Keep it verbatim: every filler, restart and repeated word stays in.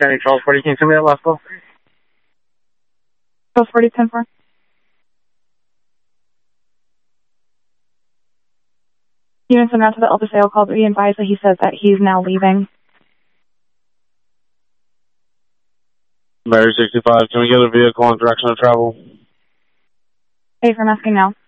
County, Charles forty, can you tell me that last call? Charles forty, ten four. Units en route to the El Paseo called to be advised that he says that he's now leaving. Mary sixty-five, can we get a vehicle in direction of travel? Hey, I'm asking now.